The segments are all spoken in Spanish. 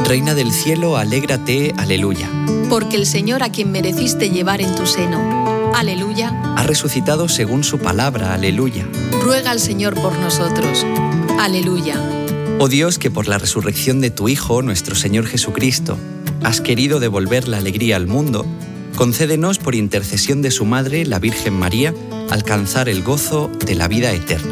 Reina del cielo, alégrate, aleluya. Porque el Señor, a quien mereciste llevar en tu seno, aleluya, ha resucitado según su palabra, aleluya. Ruega al Señor por nosotros, aleluya. Oh Dios, que por la resurrección de tu Hijo, nuestro Señor Jesucristo, has querido devolver la alegría al mundo, concédenos por intercesión de su Madre, la Virgen María, alcanzar el gozo de la vida eterna.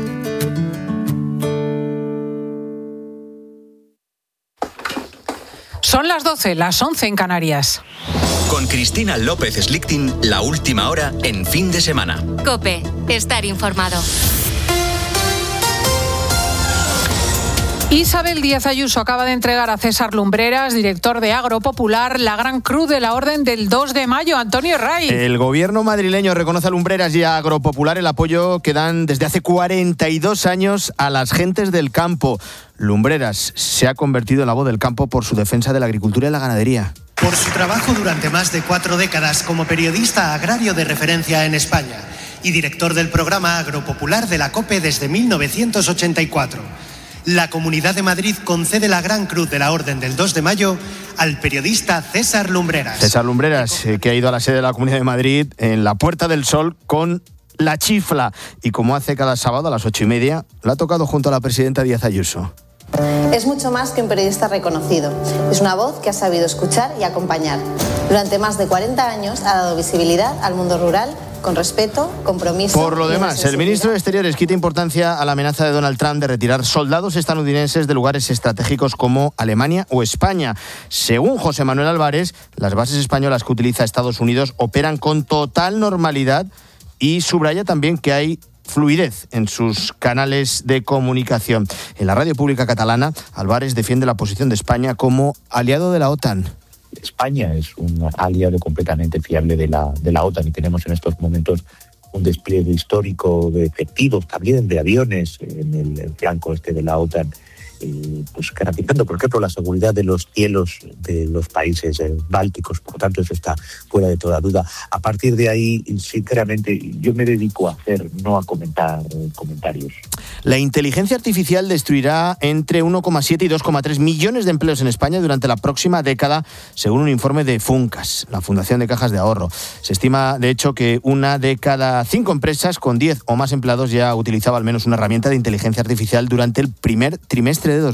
Son las 12, las 11 en Canarias. Con Cristina López Slichting, la última hora en fin de semana. COPE, estar informado. Isabel Díaz Ayuso acaba de entregar a César Lumbreras, director de Agropopular, la Gran Cruz de la Orden del 2 de mayo. Antonio Ray. El gobierno madrileño reconoce a Lumbreras y a Agropopular el apoyo que dan desde hace 42 años a las gentes del campo. Lumbreras se ha convertido en la voz del campo por su defensa de la agricultura y la ganadería. Por su trabajo durante más de 4 décadas como periodista agrario de referencia en España y director del programa Agropopular de la COPE desde 1984. La Comunidad de Madrid concede la Gran Cruz de la Orden del 2 de mayo al periodista César Lumbreras. César Lumbreras, que ha ido a la sede de la Comunidad de Madrid en la Puerta del Sol con la chifla. Y como hace cada sábado a las 8:30, la ha tocado junto a la presidenta Díaz Ayuso. Es mucho más que un periodista reconocido. Es una voz que ha sabido escuchar y acompañar. Durante más de 40 años ha dado visibilidad al mundo rural con respeto, compromiso. Por lo demás, el ministro de Exteriores quita importancia a la amenaza de Donald Trump de retirar soldados estadounidenses de lugares estratégicos como Alemania o España. Según José Manuel Álvarez, las bases españolas que utiliza Estados Unidos operan con total normalidad y subraya también que hay fluidez en sus canales de comunicación. En la radio pública catalana, Álvarez defiende la posición de España como aliado de la OTAN. España es un aliado completamente fiable de la OTAN y tenemos en estos momentos un despliegue histórico de efectivos, también de aviones en el flanco este de la OTAN, pues garantizando, por ejemplo, la seguridad de los cielos de los países bálticos. Por lo tanto, eso está fuera de toda duda. A partir de ahí, sinceramente, yo me dedico a hacer, no a comentar comentarios. La inteligencia artificial destruirá entre 1,7 y 2,3 millones de empleos en España durante la próxima década, según un informe de Funcas, la Fundación de Cajas de Ahorro. Se estima, de hecho, que 1 de cada 5 empresas con 10 o más empleados ya utilizaba al menos una herramienta de inteligencia artificial durante el primer trimestre de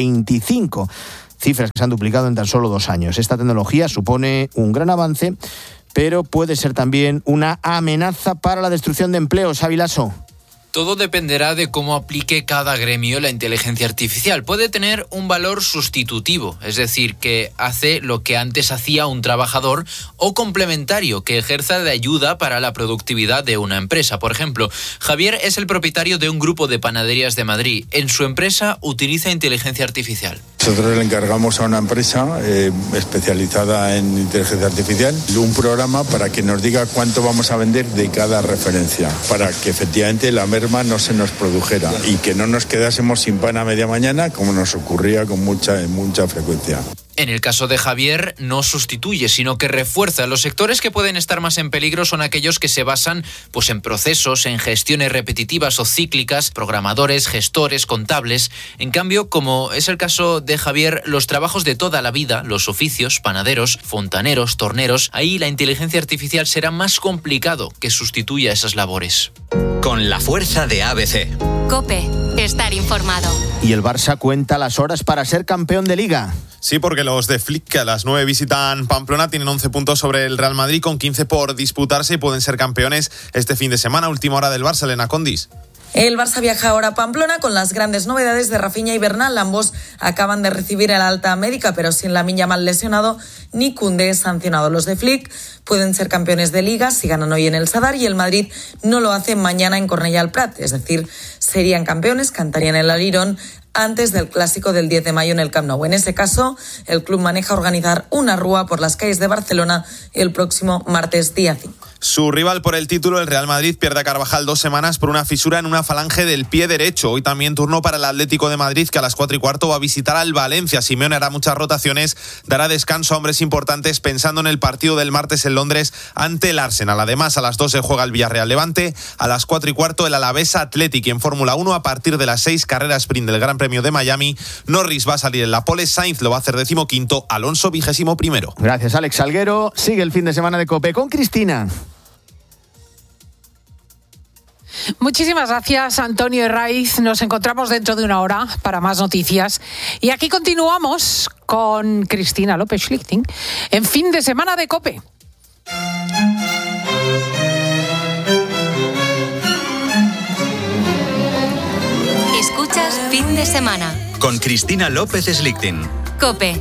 2025. Cifras que se han duplicado en tan solo 2 años. Esta tecnología supone un gran avance, pero puede ser también una amenaza para la destrucción de empleos. Avilaso. Todo dependerá de cómo aplique cada gremio la inteligencia artificial. Puede tener un valor sustitutivo, es decir, que hace lo que antes hacía un trabajador, o complementario, que ejerza de ayuda para la productividad de una empresa. Por ejemplo, Javier es el propietario de un grupo de panaderías de Madrid. En su empresa utiliza inteligencia artificial. Nosotros le encargamos a una empresa especializada en inteligencia artificial un programa para que nos diga cuánto vamos a vender de cada referencia, para que efectivamente la merma no se nos produjera y que no nos quedásemos sin pan a media mañana, como nos ocurría con mucha frecuencia. En el caso de Javier, no sustituye, sino que refuerza. Los sectores que pueden estar más en peligro son aquellos que se basan en procesos, en gestiones repetitivas o cíclicas, programadores, gestores, contables. En cambio, como es el caso de Javier, los trabajos de toda la vida, los oficios, panaderos, fontaneros, torneros, ahí la inteligencia artificial será más complicado que sustituya esas labores. Con la fuerza de ABC. COPE, estar informado. Y el Barça cuenta las horas para ser campeón de Liga. Sí, porque los de Flick, que a las 9 visitan Pamplona, tienen 11 puntos sobre el Real Madrid, con 15 por disputarse, y pueden ser campeones este fin de semana. Última hora del Barça, Elena Condis. El Barça viaja ahora a Pamplona con las grandes novedades de Rafinha y Bernal. Ambos acaban de recibir el alta médica, pero sin Lamine Yamal lesionado ni Koundé sancionado. Los de Flick pueden ser campeones de Liga si ganan hoy en el Sadar, y el Madrid no lo hace mañana en Cornellà al Prat. Es decir, serían campeones, cantarían el Alirón antes del clásico del 10 de mayo en el Camp Nou. En ese caso, el club maneja organizar una rúa por las calles de Barcelona el próximo martes día 5. Su rival por el título, el Real Madrid, pierde a Carvajal 2 semanas por una fisura en una falange del pie derecho. Hoy también turno para el Atlético de Madrid, que a las 4:15 va a visitar al Valencia. Simeone hará muchas rotaciones, dará descanso a hombres importantes pensando en el partido del martes en Londres ante el Arsenal. Además, a las 2 se juega el Villarreal Levante, a las 4:15 el Alavés Athletic. Y en Fórmula 1, a partir de las 6, carrera sprint del Gran Premio de Miami. Norris va a salir en la pole, Sainz lo va a hacer 15º, Alonso 21º. Gracias, Alex Salguero. Sigue el fin de semana de COPE con Cristina. Muchísimas gracias, Antonio Herraiz. Nos encontramos dentro de una hora para más noticias. Y aquí continuamos con Cristina López Schlichting en fin de semana de COPE. Escuchas Fin de Semana con Cristina López Schlichting. COPE.